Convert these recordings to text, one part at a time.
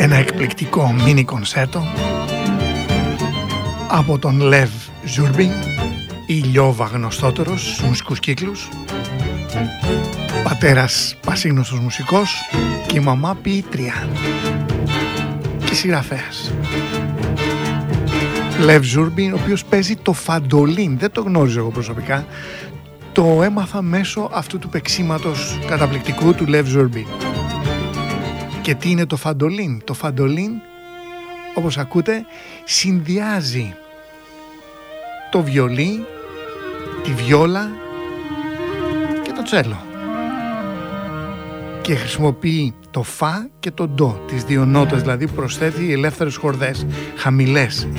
Ένα εκπληκτικό μίνι κονσέρτο από τον Lev Zurbin, η Λιώβα γνωστότερος στους μουσικούς κύκλους, πατέρας πασίγνωστος μουσικός και η μαμά ποιήτρια και συγγραφέας. Lev Zurbin, ο οποίος παίζει το φαντολίν, δεν το γνώριζα εγώ προσωπικά, το έμαθα μέσω αυτού του παίξηματος καταπληκτικού του Lev Zurbin. Και τι είναι το φαντολίν? Το φαντολίν, όπως ακούτε, συνδυάζει το βιολί, τη βιόλα και το τσέλο και χρησιμοποιεί το φα και το ντο, τις δύο νότες δηλαδή που προσθέτει ελεύθερες χορδές, χαμηλές.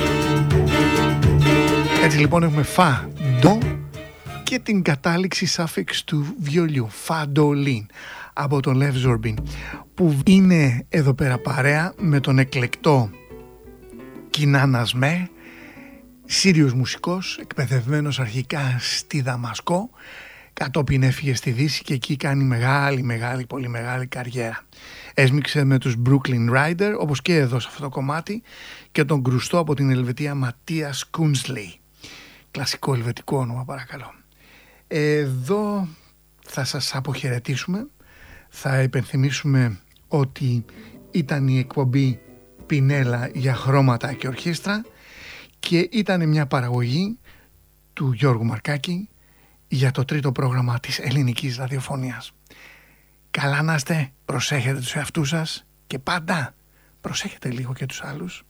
Έτσι λοιπόν έχουμε φα, ντο και την κατάληξη σάφιξ του βιολιού, φαντολίν, από τον Lev Zurbin, που είναι εδώ πέρα παρέα με τον εκλεκτό Κινάν Ασμέ, Σύριος μουσικός, εκπαιδευμένος αρχικά στη Δαμασκό, κατόπιν έφυγε στη Δύση και εκεί κάνει πολύ μεγάλη καριέρα. Έσμιξε με τους Brooklyn Rider, όπως και εδώ σε αυτό το κομμάτι, και τον κρουστό από την Ελβετία Ματίας Κούνσλι. Κλασικό ελβετικό όνομα, παρακαλώ. Εδώ θα σας αποχαιρετήσουμε. Θα υπενθυμίσουμε ότι ήταν η εκπομπή Πινέλα για χρώματα και ορχήστρα και ήταν μια παραγωγή του Γιώργου Μαρκάκη για το τρίτο πρόγραμμα της ελληνικής ραδιοφωνίας. Καλά να είστε, προσέχετε τους εαυτούς σας και πάντα προσέχετε λίγο και τους άλλους.